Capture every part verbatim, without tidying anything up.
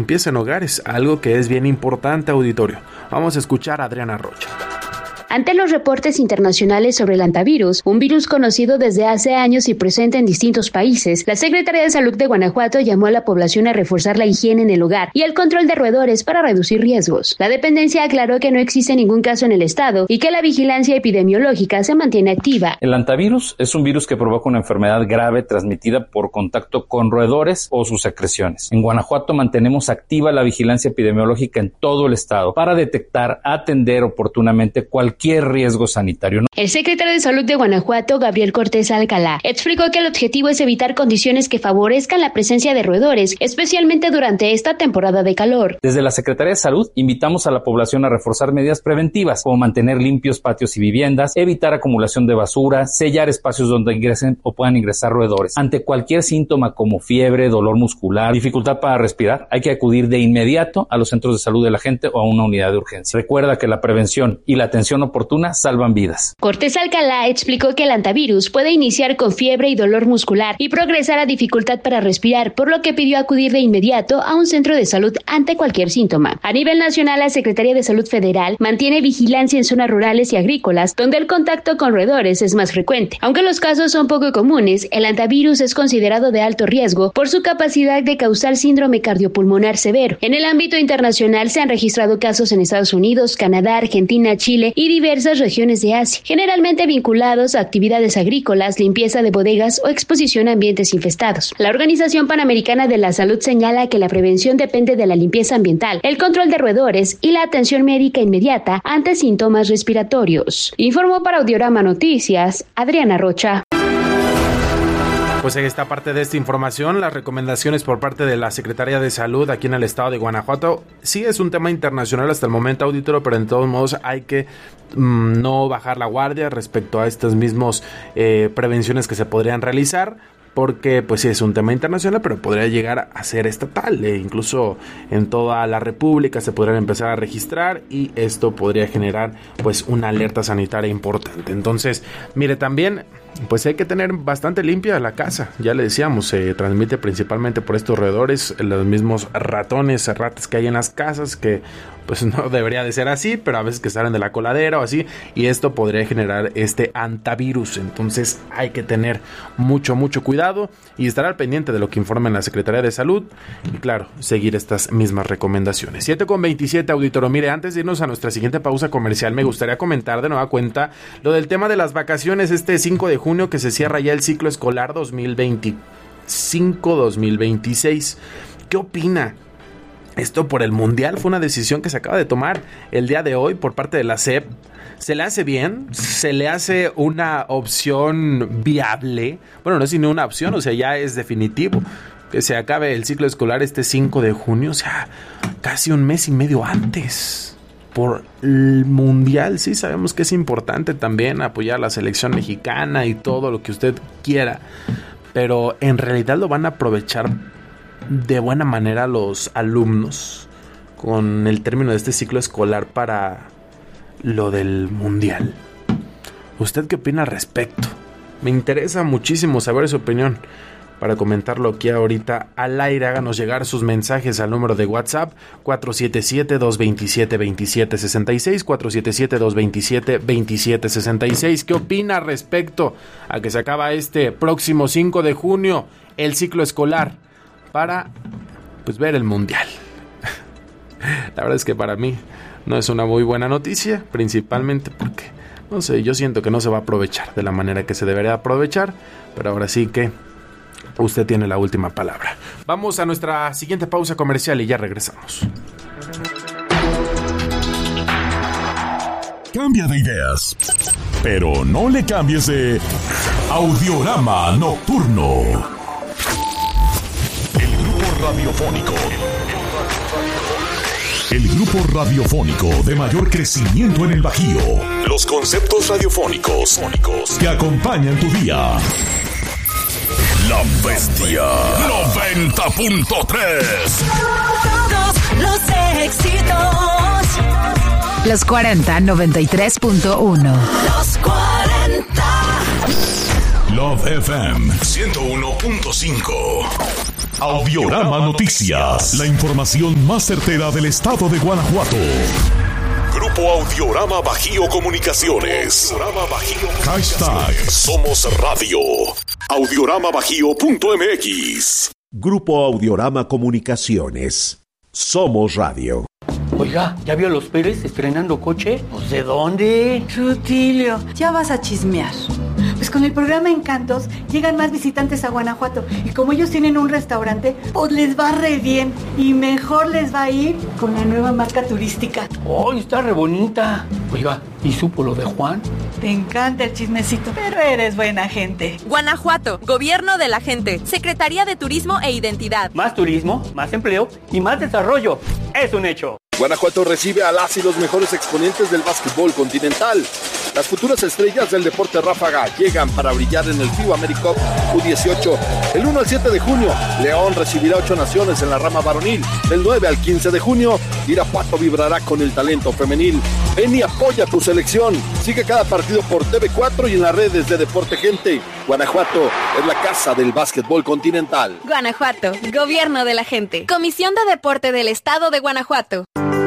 limpieza en hogares, algo que es bien importante, auditorio. Vamos a escuchar a Adriana Rocha. Ante los reportes internacionales sobre el hantavirus, un virus conocido desde hace años y presente en distintos países, la Secretaría de Salud de Guanajuato llamó a la población a reforzar la higiene en el hogar y el control de roedores para reducir riesgos. La dependencia aclaró que no existe ningún caso en el estado y que la vigilancia epidemiológica se mantiene activa. El hantavirus es un virus que provoca una enfermedad grave transmitida por contacto con roedores o sus secreciones. En Guanajuato mantenemos activa la vigilancia epidemiológica en todo el estado para detectar, atender oportunamente cualquier cualquier riesgo sanitario. El secretario de Salud de Guanajuato, Gabriel Cortés Alcalá, explicó que el objetivo es evitar condiciones que favorezcan la presencia de roedores, especialmente durante esta temporada de calor. Desde la Secretaría de Salud invitamos a la población a reforzar medidas preventivas, como mantener limpios patios y viviendas, evitar acumulación de basura, sellar espacios donde ingresen o puedan ingresar roedores. Ante cualquier síntoma como fiebre, dolor muscular, dificultad para respirar, hay que acudir de inmediato a los centros de salud de la gente o a una unidad de urgencia. Recuerda que la prevención y la atención oportuna salvan vidas. Cortés Alcalá explicó que el hantavirus puede iniciar con fiebre y dolor muscular y progresar a dificultad para respirar, por lo que pidió acudir de inmediato a un centro de salud ante cualquier síntoma. A nivel nacional, la Secretaría de Salud Federal mantiene vigilancia en zonas rurales y agrícolas, donde el contacto con roedores es más frecuente. Aunque los casos son poco comunes, el hantavirus es considerado de alto riesgo por su capacidad de causar síndrome cardiopulmonar severo. En el ámbito internacional se han registrado casos en Estados Unidos, Canadá, Argentina, Chile y diversas regiones de Asia, generalmente vinculados a actividades agrícolas, limpieza de bodegas o exposición a ambientes infestados. La Organización Panamericana de la Salud señala que la prevención depende de la limpieza ambiental, el control de roedores y la atención médica inmediata ante síntomas respiratorios. Informó para Audiorama Noticias, Adriana Rocha. Pues en esta parte de esta información, las recomendaciones por parte de la Secretaría de Salud aquí en el estado de Guanajuato. Sí es un tema internacional hasta el momento, auditorio, pero en todos modos hay que mmm, no bajar la guardia respecto a estas mismas eh, prevenciones que se podrían realizar, porque pues sí es un tema internacional, pero podría llegar a ser estatal, e incluso en toda la república se podrían empezar a registrar y esto podría generar pues una alerta sanitaria importante. Entonces, mire, también pues hay que tener bastante limpia la casa, ya le decíamos, se transmite principalmente por estos roedores, los mismos ratones, ratas que hay en las casas, que pues no debería de ser así, pero a veces que salen de la coladera o así, y esto podría generar este hantavirus. Entonces hay que tener mucho, mucho cuidado y estar al pendiente de lo que informe la Secretaría de Salud y claro, seguir estas mismas recomendaciones. siete con veintisiete, auditorio. Mire, antes de irnos a nuestra siguiente pausa comercial, me gustaría comentar de nueva cuenta lo del tema de las vacaciones este cinco de junio, que se cierra ya el ciclo escolar dos mil veinticinco dos mil veintiséis. ¿Qué opina? Esto por el Mundial fue una decisión que se acaba de tomar el día de hoy por parte de la S E P. ¿Se le hace bien? ¿Se le hace una opción viable? Bueno, no es sino una opción, o sea, ya es definitivo que se acabe el ciclo escolar este cinco de junio, o sea, casi un mes y medio antes. Por el Mundial, sí sabemos que es importante también apoyar a la selección mexicana y todo lo que usted quiera, pero en realidad lo van a aprovechar de buena manera los alumnos con el término de este ciclo escolar para lo del Mundial. ¿Usted qué opina al respecto? Me interesa muchísimo saber su opinión. Para comentarlo aquí ahorita al aire, háganos llegar sus mensajes al número de WhatsApp cuatro siete siete, dos dos siete, dos siete seis seis, cuatro siete siete, dos dos siete, dos siete seis seis. ¿Qué opina respecto a que se acaba este próximo cinco de junio el ciclo escolar para pues ver el Mundial? La verdad es que para mí no es una muy buena noticia, principalmente porque, no sé, yo siento que no se va a aprovechar de la manera que se debería aprovechar, pero ahora sí que usted tiene la última palabra. Vamos a nuestra siguiente pausa comercial y ya regresamos. Cambia de ideas, pero no le cambies de Audiorama Nocturno. El grupo radiofónico. El grupo radiofónico de mayor crecimiento en el Bajío. Los conceptos radiofónicos que acompañan tu día. La Bestia noventa punto tres. Todos los éxitos. Los cuarenta noventa y tres punto uno. Los cuarenta. Love F M ciento uno punto cinco. Audiorama Noticias, la información más certera del estado de Guanajuato. Grupo Audiorama Bajío Comunicaciones. Audiorama Bajío. Hashtag Somos Radio. audiorama bajío punto m x. Grupo Audiorama Comunicaciones. Somos Radio. Oiga, ¿ya vio a los Pérez estrenando coche? Pues, ¿de dónde? Rutilio, ya vas a chismear. Pues con el programa Encantos llegan más visitantes a Guanajuato y como ellos tienen un restaurante, pues les va re bien y mejor les va a ir con la nueva marca turística. ¡Oh, está re bonita! Oiga, ¿y supo lo de Juan? Te encanta el chismecito, pero eres buena gente. Guanajuato, Gobierno de la Gente, Secretaría de Turismo e Identidad. Más turismo, más empleo y más desarrollo. Es un hecho. Guanajuato recibe a las y los mejores exponentes del básquetbol continental. Las futuras estrellas del deporte ráfaga llegan para brillar en el FIBA AmeriCup U dieciocho. El uno al siete de junio, León recibirá ocho naciones en la rama varonil. Del nueve al quince de junio, Irapuato vibrará con el talento femenil. Ven y apoya a tu selección. Sigue cada partido por T V cuatro y en las redes de Deporte Gente. Guanajuato es la casa del básquetbol continental. Guanajuato, Gobierno de la Gente, Comisión de Deporte del Estado de Guanajuato.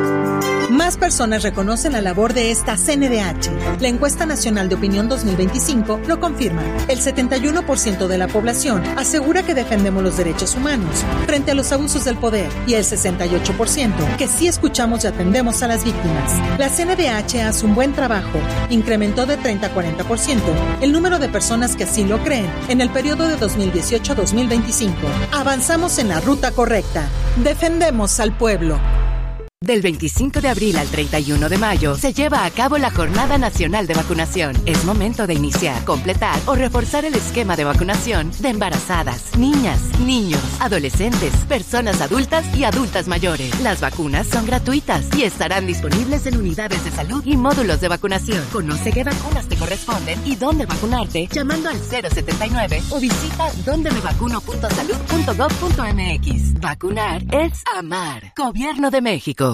Más personas reconocen la labor de esta C N D H. La encuesta nacional de opinión dos mil veinticinco lo confirma. El setenta y uno por ciento de la población asegura que defendemos los derechos humanos frente a los abusos del poder y el sesenta y ocho por ciento que sí escuchamos y atendemos a las víctimas. La C N D H hace un buen trabajo. Incrementó de treinta a cuarenta por ciento el número de personas que así lo creen en el periodo de dos mil dieciocho a dos mil veinticinco. Avanzamos en la ruta correcta. Defendemos al pueblo. Del veinticinco de abril al treinta y uno de mayo se lleva a cabo la Jornada Nacional de Vacunación. Es momento de iniciar, completar o reforzar el esquema de vacunación de embarazadas, niñas, niños, adolescentes, personas adultas y adultas mayores. Las vacunas son gratuitas y estarán disponibles en unidades de salud y módulos de vacunación. Conoce qué vacunas te corresponden y dónde vacunarte llamando al cero setenta y nueve o visita donde me vacuno punto salud punto gob punto m x. Vacunar es amar. Gobierno de México.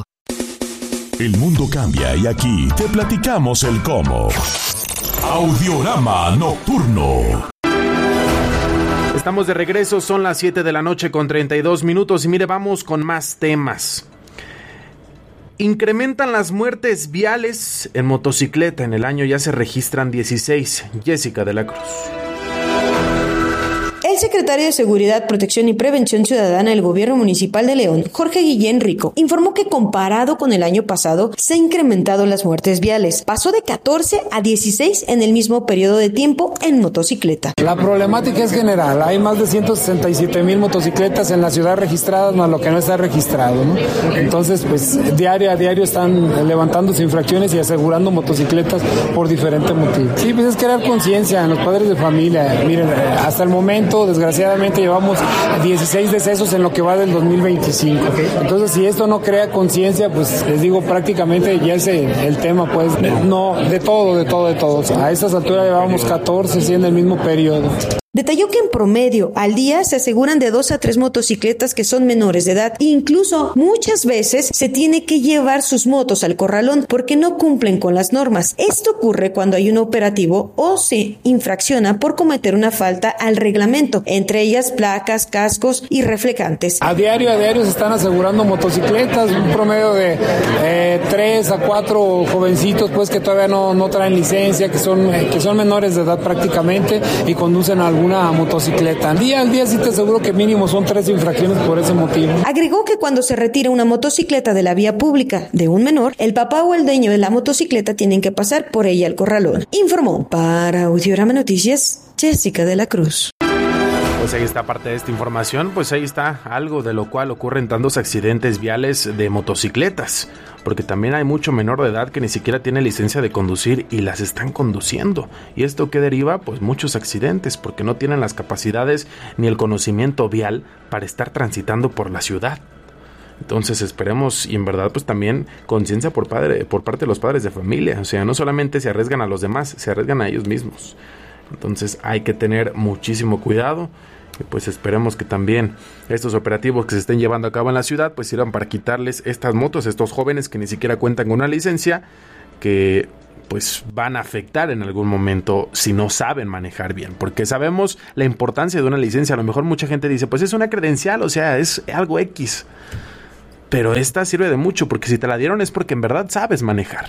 El mundo cambia y aquí te platicamos el cómo. Audiorama Nocturno. Estamos de regreso, son las siete de la noche con treinta y dos minutos y mire, vamos con más temas. Incrementan las muertes viales en motocicleta. En el año ya se registran dieciséis. Jessica de la Cruz. El secretario de Seguridad, Protección y Prevención Ciudadana del Gobierno Municipal de León, Jorge Guillén Rico, informó que comparado con el año pasado se han incrementado las muertes viales. Pasó de catorce a dieciséis en el mismo periodo de tiempo en motocicleta. La problemática es general. Hay más de ciento sesenta y siete mil motocicletas en la ciudad registradas, más lo que no está registrado, ¿no? Entonces, pues diario a diario están levantándose infracciones y asegurando motocicletas por diferentes motivos. Sí, pues es crear conciencia en los padres de familia. Miren, hasta el momento desgraciadamente llevamos dieciséis decesos en lo que va del dos mil veinticinco. Entonces, si esto no crea conciencia, pues les digo, prácticamente ya es el, el tema, pues, no, de todo, de todo, de todo. A estas alturas llevamos catorce, sí, en el mismo periodo. Detalló que en promedio al día se aseguran de dos a tres motocicletas que son menores de edad. Incluso muchas veces se tiene que llevar sus motos al corralón porque no cumplen con las normas. Esto ocurre cuando hay un operativo o se infracciona por cometer una falta al reglamento, entre ellas placas, cascos y reflejantes. A diario, a diario se están asegurando motocicletas, un promedio de eh, tres a cuatro jovencitos pues que todavía no, no traen licencia, que son, eh, que son menores de edad prácticamente y conducen a algún una motocicleta. Día al día sí te aseguro que mínimo son tres infracciones por ese motivo. Agregó que cuando se retira una motocicleta de la vía pública de un menor, el papá o el dueño de la motocicleta tienen que pasar por ella al corralón. Informó para Audiorama Noticias, Jessica de la Cruz. Pues ahí está parte de esta información, pues ahí está algo de lo cual ocurren tantos accidentes viales de motocicletas, porque también hay mucho menor de edad que ni siquiera tiene licencia de conducir y las están conduciendo. ¿Y esto qué deriva? Pues muchos accidentes, porque no tienen las capacidades ni el conocimiento vial para estar transitando por la ciudad. Entonces esperemos y en verdad pues también conciencia por, padre, por parte de los padres de familia, o sea, no solamente se arriesgan a los demás, se arriesgan a ellos mismos. Entonces hay que tener muchísimo cuidado. Y pues esperemos que también estos operativos que se estén llevando a cabo en la ciudad pues sirvan para quitarles estas motos a estos jóvenes que ni siquiera cuentan con una licencia, que pues van a afectar en algún momento si no saben manejar bien, porque sabemos la importancia de una licencia. A lo mejor mucha gente dice, pues es una credencial, o sea, es algo X, pero esta sirve de mucho, porque si te la dieron es porque en verdad sabes manejar.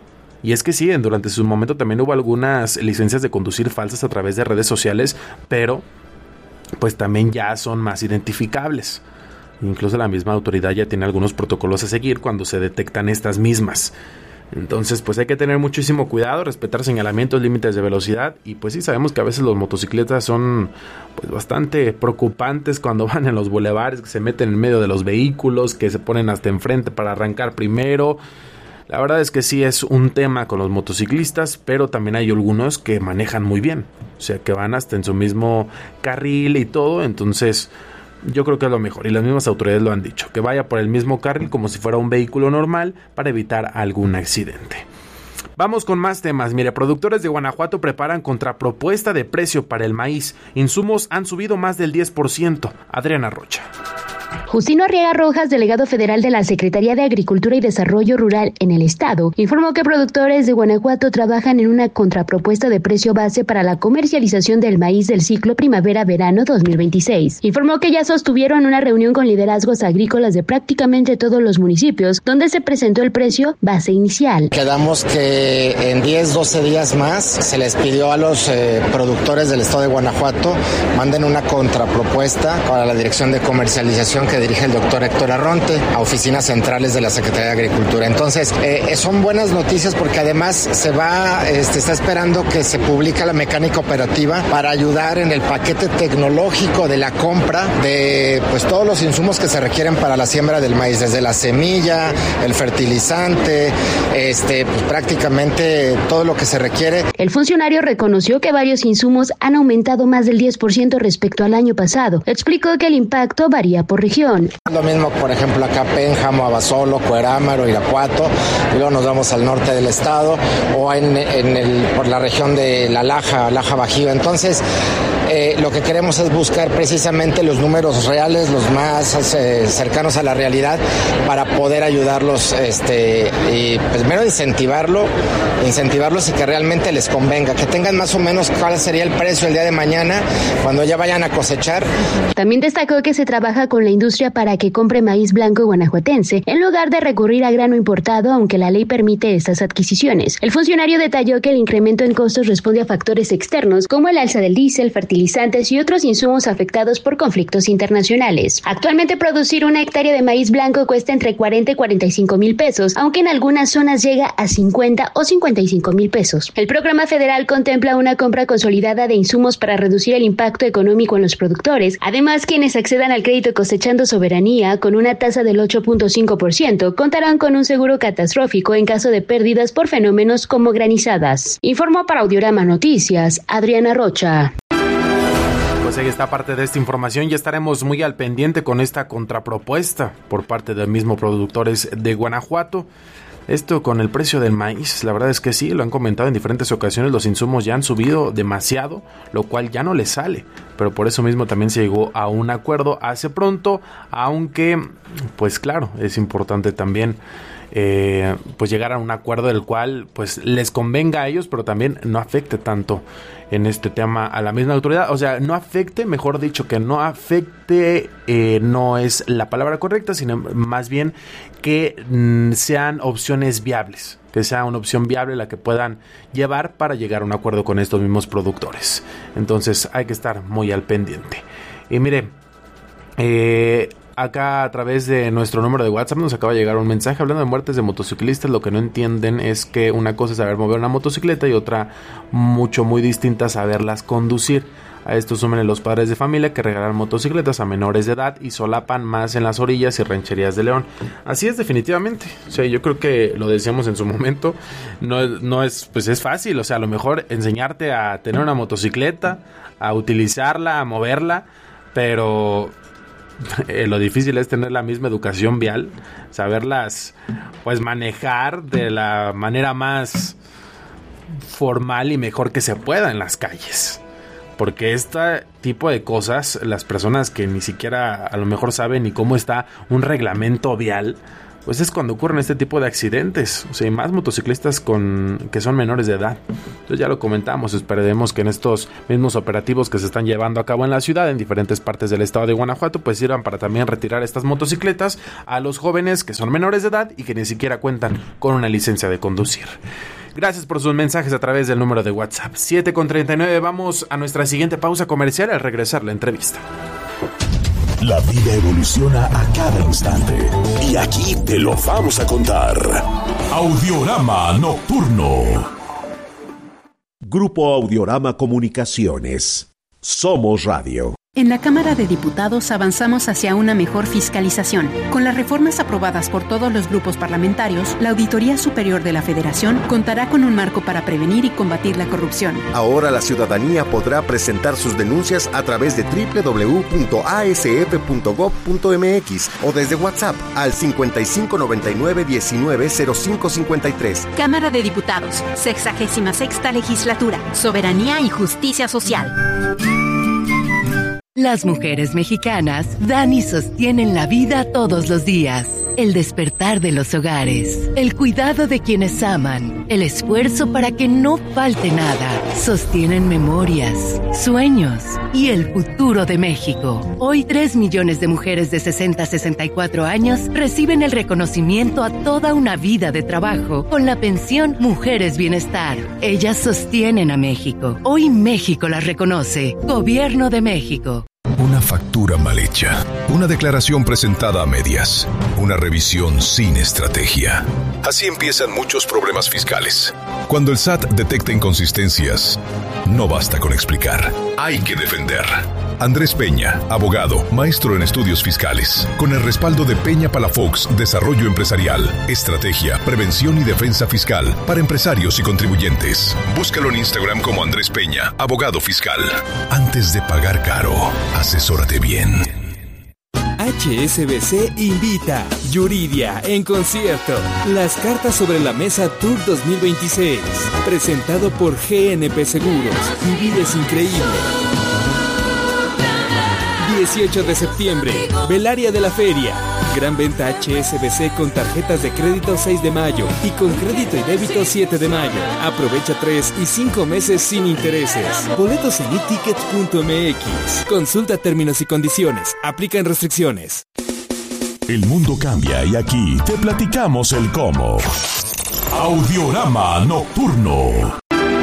Y es que sí, durante su momento también hubo algunas licencias de conducir falsas a través de redes sociales, pero pues también ya son más identificables. Incluso la misma autoridad ya tiene algunos protocolos a seguir cuando se detectan estas mismas. Entonces pues hay que tener muchísimo cuidado, respetar señalamientos, límites de velocidad. Y pues sí, sabemos que a veces los motocicletas son pues bastante preocupantes cuando van en los bulevares, que se meten en medio de los vehículos, que se ponen hasta enfrente para arrancar primero. La verdad es que sí es un tema con los motociclistas, pero también hay algunos que manejan muy bien, o sea, que van hasta en su mismo carril y todo. Entonces yo creo que es lo mejor, y las mismas autoridades lo han dicho, que vaya por el mismo carril como si fuera un vehículo normal para evitar algún accidente. Vamos con más temas. Mire, productores de Guanajuato preparan contrapropuesta de precio para el maíz. Insumos han subido más del diez por ciento. Adriana Rocha. Justino Arriaga Rojas, delegado federal de la Secretaría de Agricultura y Desarrollo Rural en el estado, informó que productores de Guanajuato trabajan en una contrapropuesta de precio base para la comercialización del maíz del ciclo primavera-verano dos mil veintiséis. Informó que ya sostuvieron una reunión con liderazgos agrícolas de prácticamente todos los municipios, donde se presentó el precio base inicial. Quedamos que en diez, doce días más se les pidió a los eh, productores del estado de Guanajuato manden una contrapropuesta para la Dirección de Comercialización que dirige el doctor Héctor Arronte a oficinas centrales de la Secretaría de Agricultura. Entonces, eh, son buenas noticias porque además se va, este, está esperando que se publique la mecánica operativa para ayudar en el paquete tecnológico de la compra de pues todos los insumos que se requieren para la siembra del maíz, desde la semilla, el fertilizante, este, pues prácticamente todo lo que se requiere. El funcionario reconoció que varios insumos han aumentado más del diez por ciento respecto al año pasado. Explicó que el impacto varía por región. Lo mismo, por ejemplo, acá Pénjamo, Abasolo, Cuerámaro, Irapuato, y luego nos vamos al norte del estado, o en, en el, por la región de La Laja, Laja Bajío. Entonces, eh, lo que queremos es buscar precisamente los números reales, los más eh, cercanos a la realidad, para poder ayudarlos, este, y primero incentivarlo, incentivarlos y que realmente les convenga, que tengan más o menos cuál sería el precio el día de mañana cuando ya vayan a cosechar. También destacó que se trabaja con la industria para que compre maíz blanco guanajuatense en lugar de recurrir a grano importado, aunque la ley permite estas adquisiciones. El funcionario detalló que el incremento en costos responde a factores externos como el alza del diésel, fertilizantes y otros insumos afectados por conflictos internacionales. Actualmente producir una hectárea de maíz blanco cuesta entre cuarenta y cuarenta y cinco mil pesos, aunque en algunas zonas llega a cincuenta o cincuenta y cinco mil pesos. El programa federal contempla una compra consolidada de insumos para reducir el impacto económico en los productores. Además, quienes accedan al crédito cosechando soberanía con una tasa del ocho punto cinco por ciento contarán con un seguro catastrófico en caso de pérdidas por fenómenos como granizadas. Informó para Audiorama Noticias, Adriana Rocha. Pues ahí está parte de esta información. Ya estaremos muy al pendiente con esta contrapropuesta por parte de los mismos productores de Guanajuato. Esto con el precio del maíz, la verdad es que sí, lo han comentado en diferentes ocasiones, los insumos ya han subido demasiado, lo cual ya no les sale, pero por eso mismo también se llegó a un acuerdo hace pronto, aunque pues claro, es importante también eh, pues llegar a un acuerdo del cual pues les convenga a ellos, pero también no afecte tanto en este tema a la misma autoridad, o sea, no afecte, mejor dicho, que no afecte, eh, no es la palabra correcta, sino más bien que mm, sean opciones viables, que sea una opción viable la que puedan llevar para llegar a un acuerdo con estos mismos productores. Entonces hay que estar muy al pendiente. Y mire, eh, acá a través de nuestro número de WhatsApp nos acaba de llegar un mensaje hablando de muertes de motociclistas. Lo que no entienden es que una cosa es saber mover una motocicleta y otra mucho muy distinta saberlas conducir. A esto súmenle los padres de familia que regalan motocicletas a menores de edad y solapan más en las orillas y rancherías de León. Así es, definitivamente. O sea, yo creo que lo decíamos en su momento. No, no es, pues es fácil. O sea, a lo mejor enseñarte a tener una motocicleta, a utilizarla, a moverla, pero eh, lo difícil es tener la misma educación vial, saberlas, pues manejar de la manera más formal y mejor que se pueda en las calles. Porque este tipo de cosas, las personas que ni siquiera a lo mejor saben ni cómo está un reglamento vial, pues es cuando ocurren este tipo de accidentes. O sea, hay más motociclistas con que son menores de edad. Entonces ya lo comentamos, esperemos que en estos mismos operativos que se están llevando a cabo en la ciudad, en diferentes partes del estado de Guanajuato, pues sirvan para también retirar estas motocicletas a los jóvenes que son menores de edad y que ni siquiera cuentan con una licencia de conducir. Gracias por sus mensajes a través del número de WhatsApp siete con treinta y nueve. Vamos a nuestra siguiente pausa comercial al regresar la entrevista. La vida evoluciona a cada instante y aquí te lo vamos a contar. Audiorama Nocturno. Grupo Audiorama Comunicaciones. Somos Radio. En la Cámara de Diputados avanzamos hacia una mejor fiscalización. Con las reformas aprobadas por todos los grupos parlamentarios, la Auditoría Superior de la Federación contará con un marco para prevenir y combatir la corrupción. Ahora la ciudadanía podrá presentar sus denuncias a través de doble u doble u doble u punto a s f punto gob punto m x o desde WhatsApp al cincuenta y cinco noventa y nueve diecinueve cero cinco cincuenta y tres. Cámara de Diputados, sexagésima sexta legislatura, soberanía y justicia social. Las mujeres mexicanas dan y sostienen la vida todos los días. El despertar de los hogares, el cuidado de quienes aman, el esfuerzo para que no falte nada. Sostienen memorias, sueños y el futuro de México. Hoy tres millones de mujeres de sesenta a sesenta y cuatro años reciben el reconocimiento a toda una vida de trabajo con la pensión Mujeres Bienestar. Ellas sostienen a México. Hoy México las reconoce. Gobierno de México. Una factura mal hecha, una declaración presentada a medias, una revisión sin estrategia. Así empiezan muchos problemas fiscales. Cuando el S A T detecta inconsistencias, no basta con explicar, hay que defender. Andrés Peña, abogado, maestro en estudios fiscales, con el respaldo de Peña Palafox Desarrollo Empresarial, Estrategia, Prevención y Defensa Fiscal para empresarios y contribuyentes. Búscalo en Instagram como Andrés Peña, abogado fiscal. Antes de pagar caro, asesórate bien. H S B C invita Yuridia en concierto. Las cartas sobre la mesa Tour dos mil veintiséis. Presentado por G N P Seguros. Vives increíble. dieciocho de septiembre, Velaria de la Feria. Gran venta H S B C con tarjetas de crédito seis de mayo y con crédito y débito siete de mayo. Aprovecha tres y cinco meses sin intereses. Boletos en e tickets punto m x. Consulta términos y condiciones. Aplican restricciones. El mundo cambia y aquí te platicamos el cómo. Audiorama Nocturno.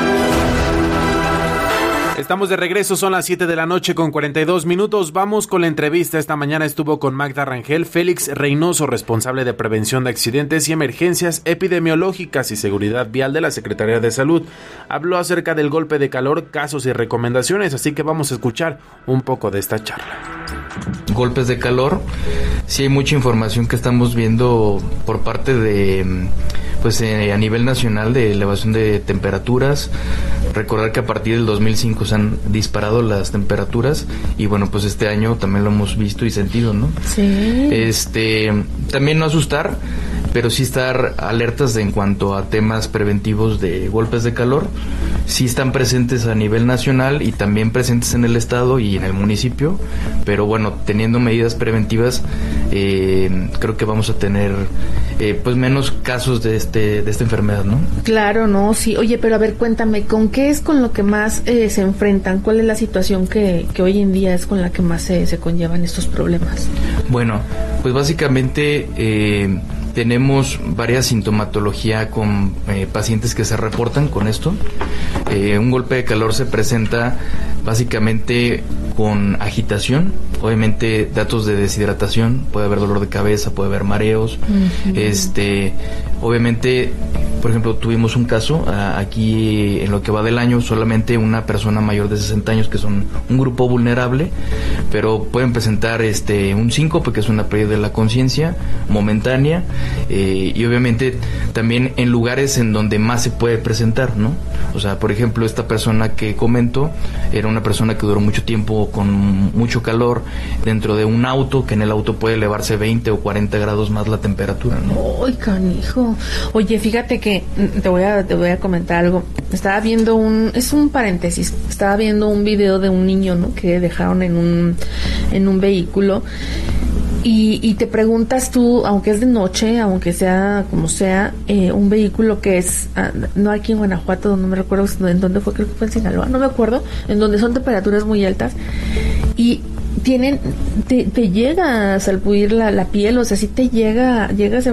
Estamos de regreso, son las siete de la noche con cuarenta y dos minutos. Vamos con la entrevista. Esta mañana estuvo con Magda Rangel, Félix Reynoso, responsable de prevención de accidentes y emergencias epidemiológicas y seguridad vial de la Secretaría de Salud. Habló acerca del golpe de calor, casos y recomendaciones, así que vamos a escuchar un poco de esta charla. Golpes de calor, sí hay mucha información que estamos viendo por parte de, pues eh, a nivel nacional, de elevación de temperaturas. Recordar que a partir del dos mil cinco se han disparado las temperaturas y bueno, pues este año también lo hemos visto y sentido, ¿no? Sí. Este, también no asustar, pero sí estar alertas de, en cuanto a temas preventivos de golpes de calor. Sí están presentes a nivel nacional y también presentes en el estado y en el municipio, pero bueno, teniendo medidas preventivas, eh, creo que vamos a tener eh, pues menos casos de este de esta enfermedad, ¿no? Claro, no, sí. Oye, pero a ver, cuéntame, ¿con qué es con lo que más eh, se enfrentan? ¿Cuál es la situación que, que hoy en día es con la que más se, se conllevan estos problemas? Bueno, pues básicamente eh, tenemos varias sintomatología con eh, pacientes que se reportan con esto. Eh, un golpe de calor se presenta básicamente con agitación, obviamente datos de deshidratación, puede haber dolor de cabeza, puede haber mareos, uh-huh. este, obviamente, por ejemplo, tuvimos un caso a, aquí en lo que va del año, solamente una persona mayor de sesenta años, que son un grupo vulnerable, pero pueden presentar este un síncope, que es una pérdida de la conciencia momentánea, eh, y obviamente también en lugares en donde más se puede presentar, ¿no? O sea, por ejemplo, esta persona que comento era una persona que duró mucho tiempo con mucho calor dentro de un auto, que en el auto puede elevarse veinte o cuarenta grados más la temperatura, ¿no? ¡Ay, canijo! Oye, fíjate que te voy a te voy a comentar algo. Estaba viendo un es un paréntesis. Estaba viendo un video de un niño, ¿no?, que dejaron en un en un vehículo. Y, y te preguntas tú, aunque es de noche, aunque sea como sea, eh, un vehículo que es, ah, no aquí en Guanajuato, no me recuerdo en dónde fue, creo que fue en Sinaloa, no me acuerdo, en donde son temperaturas muy altas, y tienen, te, te llega a salpuir la, la piel, o sea, sí te llega, llegas a